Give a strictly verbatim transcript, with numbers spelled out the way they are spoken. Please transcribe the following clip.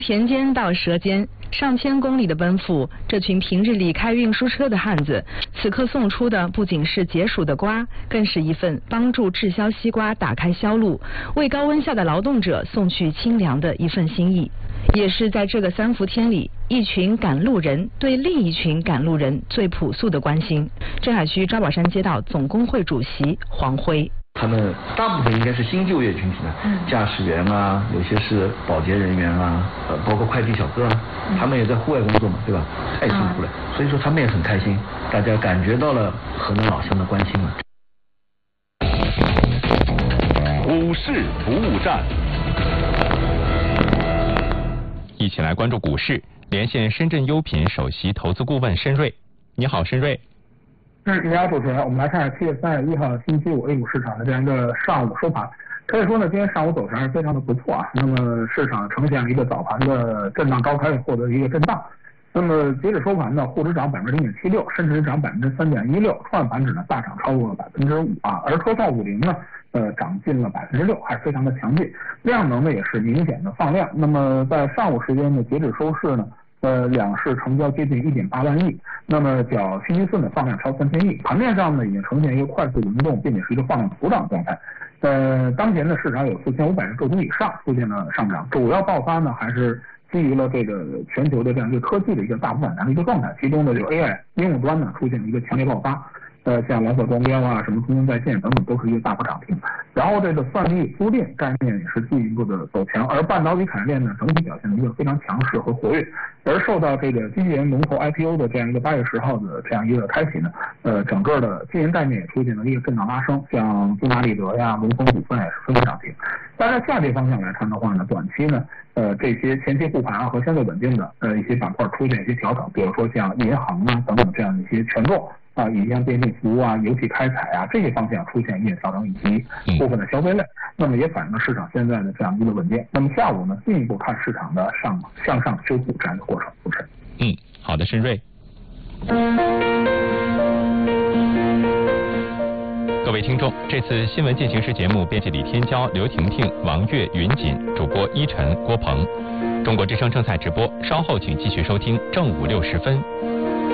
田间到舌尖，上千公里的奔赴，这群平日里开运输车的汉子，此刻送出的不仅是解暑的瓜，更是一份帮助滞销西瓜打开销路，为高温下的劳动者送去清凉的一份心意。也是在这个三伏天里，一群赶路人对另一群赶路人最朴素的关心。镇海区抓宝山街道总工会主席黄辉。 他们大部分应该是新就业群体的，驾驶员啊，有些是保洁人员啊，呃，包括快递小哥啊，他们也在户外工作嘛，对吧？太辛苦了，所以说他们也很开心，大家感觉到了河南老乡的关心嘛。 股市服务站，一起来关注股市，连线深圳优品首席投资顾问申瑞。你好，申瑞。 嗯，你好，主持人，我们来看七月三十一号星期五 A 股市场的这样一个上午收盘。可以说呢，今天上午走势还是非常的不错啊。那么市场呈现了一个早盘的震荡高开，获得一个震荡。那么截止收盘呢，沪指涨百分之零点七六，深指涨百分之三点一六，创业板指呢大涨超过了百分之五啊，而科创五零呢，呃，涨近了百分之六，还是非常的强劲，量能呢也是明显的放量。那么在上午时间呢，截止收市呢。呃，两市成交接近一点八万亿，那么较星期四呢放量超三千亿，盘面上呢已经呈现一个快速轮动，并且是一个放量普涨状态。呃，当前的市场有四千五百个个股以上出现了上涨，主要爆发呢还是基于了这个全球的这样一个科技的一个大幅反弹的一个状态，其中呢有 A I 应用端呢出现了一个强烈爆发。呃，像蓝色光标啊，什么中兴在线等等，都是一个大幅涨停。然后这个算力租赁概念也是进一步的走强，而半导体产业链呢，整体表现的一个非常强势和活跃。而受到这个机器人龙头 I P O 的这样一个八月十号的这样一个开启呢，呃，整个的金融概念也出现了一个震荡拉升，像中达利德呀、龙峰股份也是纷纷涨停。但是下跌方向来看的话呢，短期呢，呃，这些前期护盘啊和相对稳定的呃一些板块出现一些调整，比如说像银行啊等等这样的一些权重。啊，以及像电信服务啊、油气开采啊这些方向出现一些调整，以及部分的消费类，那么也反映了市场现在的这样一个稳健。那么下午呢，进一步看市场的上向上修复这样一个过程。主持人， 嗯，好的，申瑞。各位听众，这次新闻进行时节目编辑李天骄、刘婷婷、王悦、云锦，主播依晨、郭鹏。中国之声正在直播，稍后请继续收听正午六时分。